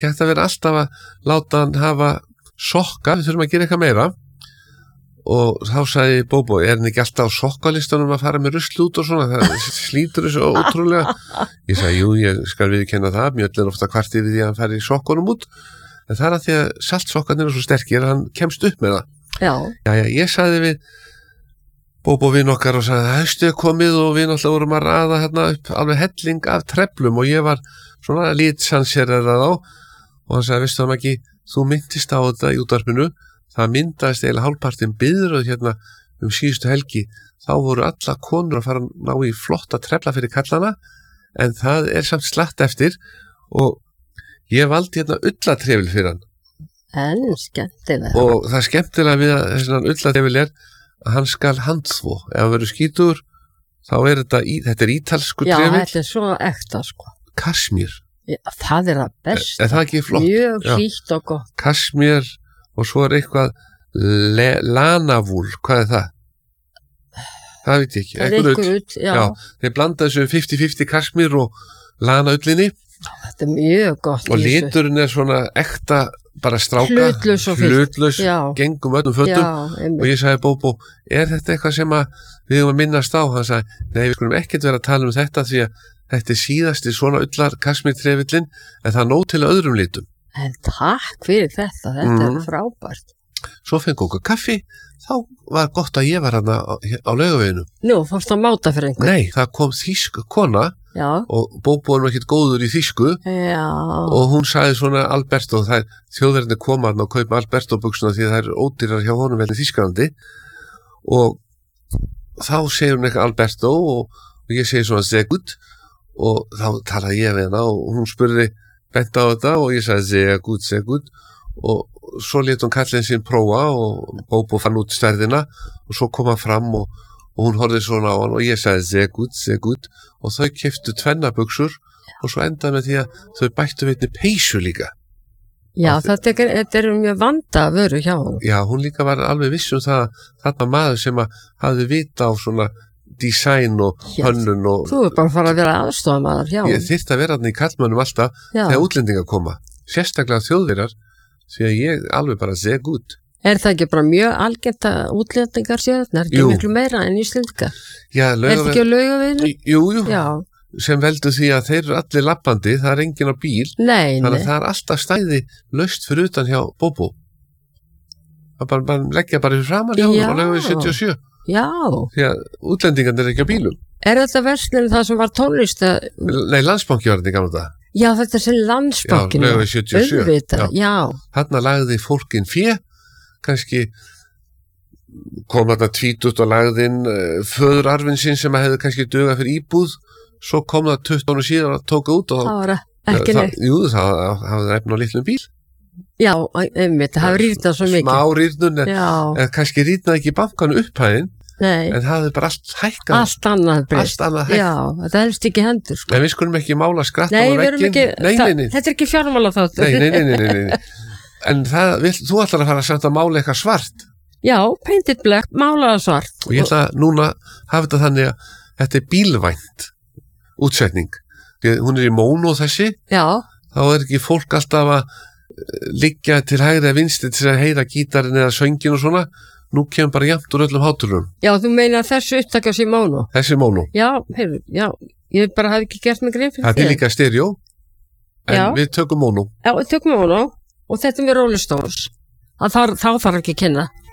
Ég ætti að vera alltaf að láta hann hafa sokka, við þurfum að gera eitthvað meira og þá sagði Bóbó, hann ekki alltaf á sokkalistunum að fara með rusl út og svona, það slítur þessu ótrúlega. Ég sagði, jú, ég skal viðurkenna það, mjöll ofta kvart yfir því að hann fari í sokkunum út, en það að því að saltsokkarnir eru svo sterkir, hann kemst upp með það. Já, ég sagði við Bóbó vinn okkar og sagði, haustið komið og við náttúrulega vorum að raða hérna upp alveg helling af treflum og ég var svona lítsansérðað á og hann sagði, veistu það ekki, þú myndist á þetta í útvarpinu, það myndaðist eiginlega hálfpartinn biðröð hérna síðustu helgi, þá voru alla konur að fara að ná í flotta trefla fyrir kallana, en það samt slatt eftir og ég valdi hérna ullatrefil fyrir hann. En skemmtilega. Og það skemmtilega við að þessi ullatrefil að hann skal handþvo, ef hann verður skítur, þá þetta ítalsku trefil. Já, þetta svo ekta sko. Kasmír. Já, það það best. Er það ekki flott? Mjög hlýtt og gott. Kasmír og svo eitthvað lanavúl, hvað það? Það veit ég ekki. Það eitthvað ull, já. Þeir blanda þessu 50-50 kasmír og lanaullinni. Þetta mjög gott. Og liturinn svona ekta, bara stráka. Hlutlaus, gengum öllum fötum. Og ég sagði Bóbó, þetta eitthvað sem við höfum að minnast á? Hann sagði, nei, við skulum ekkert vera að tala þetta því að þetta síðasti svona ullar kasmírtrefillin, en það nóg til öðrum litum. En takk fyrir þetta frábært. Svo fengið okkur kaffi, þá var gott að ég var hana á Laugaveginu. Nú, fórst að máta fyrir einhvern? Nei, það kom þýsk kona og Bóbó ekkert góður í þýsku og hún sagði svona Alberto, þjóðverðinni koma hann og kaupa Alberto buxuna því að það ódýrar hjá honum vel í Þýskalandi og þá segir hún eitthvað Alberto og ég segi svona sehr gut og þá talaði ég við hana og hún spurði bent á þetta og ég sagði sehr gut og svo lét hún kallinn sín prófa og Bóbó fann út stærðina og svo kom hann fram og hún horfði svona á hann og ég sagði sehr gut og þau keyptu tvennabuxur og svo endaði með því að þau bættu við einni peysu líka. Já, þetta mjög vanda vöru hjá hún. Já, hún líka var alveg viss það þarna maður sem hafði vita á svona design og hönnun og... Þú bara að fara að vera aðstofamaður hjá hún. Ég þyrfti að vera þarna í kallmönnum alltaf þegar útlendingar koma. Sérstaklega Þjóðverjar, því að ég alveg bara sehr gut. Það ekki bara mjög algengt að útlendingar séu þetta? Ekki miklu meira en íslendingar? Já, þetta ekki á Laugaveginu? Jú. Já. Sem veldur því að þeir eru allir lappandi, það enginn á bíl. Nei. Þannig að það alltaf stæði laust fyrir utan hjá Bóbó. Man leggja bara fyrir framan hjá hún á Laugavegi 77. Já. Því að útlendingarnir ekki á bílum. Þetta verslun það sem var tónlist? Nei, Landsbanki var þetta í gamla dag. Já, þetta sem Landsbankinu. Já, Laugavegi 77. Auðvitað, já. Þarna lagði fólkin fé, kannski kom þarna tvítut og lagðinn föðurarfinn sinn sem hefði kannski dugað fyrir íbúð, svo kom það 20 ára síðan og tóka út og það var ekki neitt. Jú, það hafði efna á litlum bíl. Já, einmitt, það hafði rýrnað svo mikið. Smá rýrnun, en kannski rýrnaði ekki bankanu upphæðin, en það hafði bara allt hækkað. Allt annað breyst. Já, þetta helst ekki hendur. Sko. En við skulum ekki mála skratta á vegginn. Nei. Þetta ekki fjármála þáttur. Nei. En þú ætlar að fara samt að mála eitthvað svart. Já, painted black, málaða svart. Og ég ætla núna að hafa þetta þannig að þetta bílvænt útsetning. Hún í móno þessi. Já. Þá ekki fólk alltaf að liggja til hægri að vinstri til að heyra gítarinn eða söngin og svona. Nú kemur bara jafnt úr öllum háturum. Já, þú meina þessu upptaka sé móno? Þessi móno. Já, ég bara hafði ekki gert mig grein fyrir það er líka stereo, en við tökum móno. Já, við tökum móno og þetta með Rolling Stones. Þá þarf ekki að kynna.